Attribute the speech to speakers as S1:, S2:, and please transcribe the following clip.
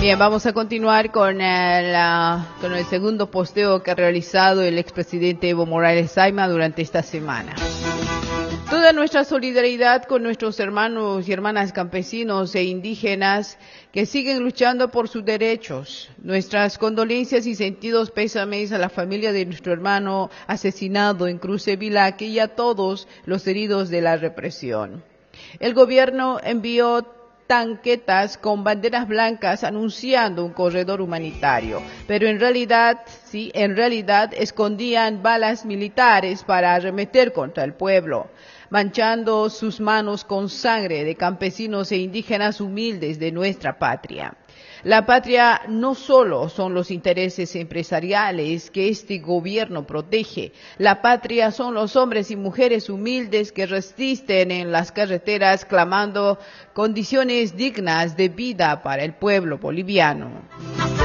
S1: Bien, vamos a continuar con el segundo posteo que ha realizado el expresidente Evo Morales Saima durante esta semana. Toda nuestra solidaridad con nuestros hermanos y hermanas campesinos e indígenas que siguen luchando por sus derechos. Nuestras condolencias y sentidos pésames a la familia de nuestro hermano asesinado en Crucevilaque y a todos los heridos de la represión. El gobierno envió tanquetas con banderas blancas anunciando un corredor humanitario, pero en realidad escondían balas militares para arremeter contra el pueblo, manchando sus manos con sangre de campesinos e indígenas humildes de nuestra patria. La patria no solo son los intereses empresariales que este gobierno protege, la patria son los hombres y mujeres humildes que resisten en las carreteras clamando condiciones dignas de vida para el pueblo boliviano.